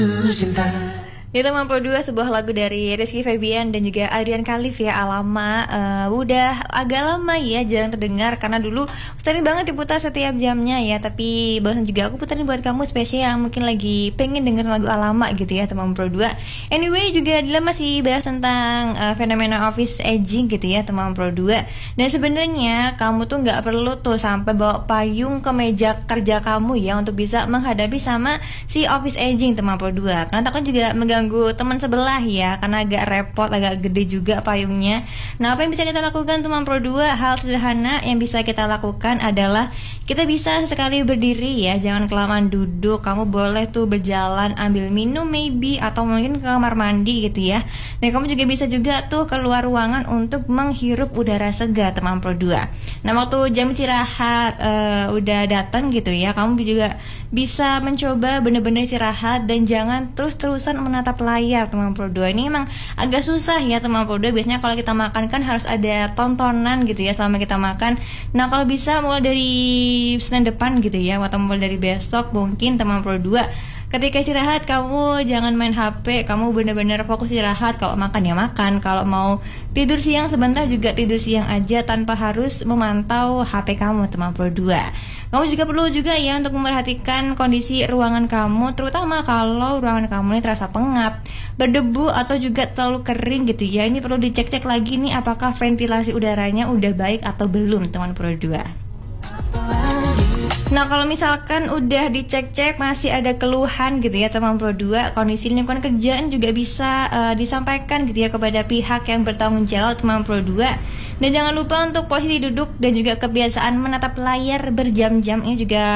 Itu Mampu Dua, sebuah lagu dari Rizky Febian dan juga Adrian Khalif ya. Alama, udah agak lama ya jarang terdengar karena dulu sering banget diputar setiap jamnya ya. Tapi barusan juga aku putarin buat kamu spesial yang mungkin lagi pengen denger lagu Alama gitu ya, teman Pro 2. Anyway, juga Dila masih bahas tentang fenomena office aging gitu ya, teman Pro 2. Dan sebenarnya kamu tuh nggak perlu tuh sampai bawa payung ke meja kerja kamu ya untuk bisa menghadapi sama si office aging, teman Pro 2. Karena takut juga mengganggu teman sebelah ya, karena agak repot, agak gede juga payungnya. Nah, apa yang bisa kita lakukan teman Pro 2? Hal sederhana yang bisa kita lakukan adalah kita bisa sekali berdiri ya, jangan kelamaan duduk. Kamu boleh tuh berjalan, ambil minum maybe, atau mungkin ke kamar mandi gitu ya. Dan kamu juga bisa juga tuh keluar ruangan untuk menghirup udara segar, teman Pro 2. Nah, waktu jam istirahat udah datang gitu ya, kamu juga bisa mencoba bener-bener istirahat dan jangan terus-terusan menatap layar, teman Pro 2. Ini emang agak susah ya, teman Pro 2. Biasanya kalau kita makan kan harus ada tontonan gitu ya selama kita makan. Nah, kalau bisa mulai dari Senin depan gitu ya, atau mulai dari besok mungkin, teman Pro 2, ketika istirahat kamu jangan main HP, kamu benar-benar fokus istirahat. Kalau makan ya makan, kalau mau tidur siang sebentar juga tidur siang aja tanpa harus memantau HP kamu, teman Pro 2. Kamu juga perlu juga ya untuk memperhatikan kondisi ruangan kamu, terutama kalau ruangan kamu ini terasa pengap, berdebu atau juga terlalu kering gitu ya. Ini perlu dicek-cek lagi nih apakah ventilasi udaranya udah baik atau belum, teman Pro 2. Nah, kalau misalkan udah dicek-cek masih ada keluhan gitu ya, teman Pro 2, kondisi lingkungan kerjaan juga bisa disampaikan gitu ya kepada pihak yang bertanggung jawab, teman Pro 2. Dan jangan lupa untuk posisi duduk dan juga kebiasaan menatap layar berjam-jam ini juga